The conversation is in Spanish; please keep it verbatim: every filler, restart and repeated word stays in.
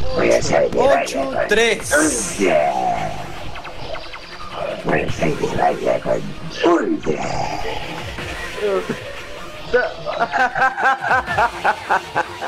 Voy a hacer que baile ocho, con... tres. Ultra. Voy a hacer que baile con... Ultra.